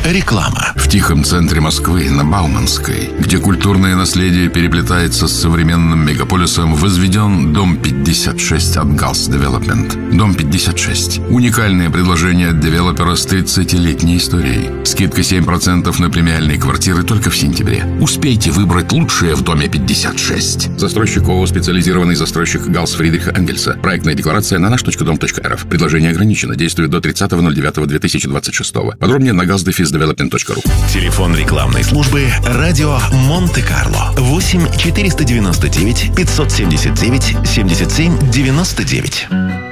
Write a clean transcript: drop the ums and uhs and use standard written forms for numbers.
Реклама. В тихом центре Москвы, на Бауманской, где культурное наследие переплетается с современным мегаполисом, возведен Дом 56 от Галс Девелопмент. Дом 56. Уникальное предложение от девелопера с 30-летней историей. Скидка 7% на премиальные квартиры только в сентябре. Успейте выбрать лучшее в Доме 56. Застройщик ООО «Специализированный застройщик Галс Фридриха Энгельса». Проектная декларация на наш.дом.рф. Предложение ограничено. Действует до 30.09.2026. Подробнее на galsdefisdevelopment.ru. Телефон рекламной службы «Радио Монте-Карло». 8 499 579 77 99.